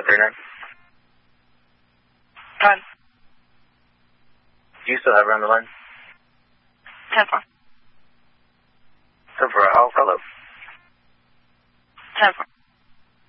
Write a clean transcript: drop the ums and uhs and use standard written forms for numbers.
1039. 10. Do you still have her on the line? 10-4. 10-4, how follow? 10-4.